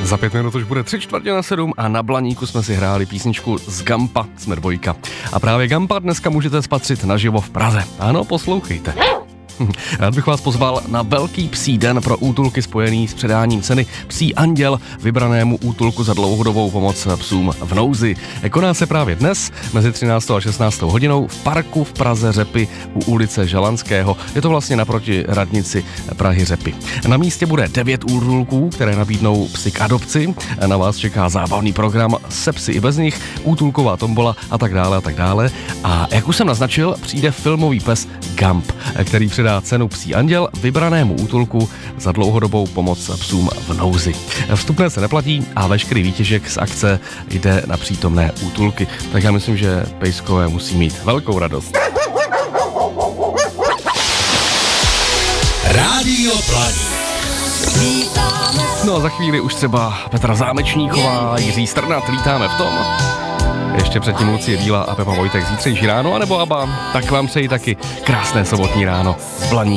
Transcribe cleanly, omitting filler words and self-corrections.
Za 5 minut už bude 6:45 a na Blaníku jsme si hráli písničku z Gampa, jsme dvojka. A právě Gampa dneska můžete spatřit naživo v Praze. Ano, poslouchejte. Rád bych vás pozval na velký psí den pro útulky spojený s předáním ceny Psí anděl vybranému útulku za dlouhodobou pomoc psům v nouzi. Koná se právě dnes mezi 13. a 16. hodinou v parku v Praze Řepy u ulice Žalanského. Je to vlastně naproti radnici Prahy Řepy. Na místě bude 9 útulků, které nabídnou psy k adopci. Na vás čeká zábavný program se psy i bez nich, útulková tombola a tak dále a tak dále. A jak už jsem naznačil, přijde filmový pes Gamp, který předá cenu Psí anděl vybranému útulku za dlouhodobou pomoc psům v nouzi. Vstupné se neplatí a veškerý výtěžek z akce jde na přítomné útulky. Tak já myslím, že pejskové musí mít velkou radost. Rádio Blaník. No a za chvíli už třeba Petra Zámečníková, Jiří Strnad, lítáme v tom. Ještě předtím Lucie Bílá a Pepa Vojtek zítřejší ráno, anebo Aba, tak vám přeji taky krásné sobotní ráno z Blaníku.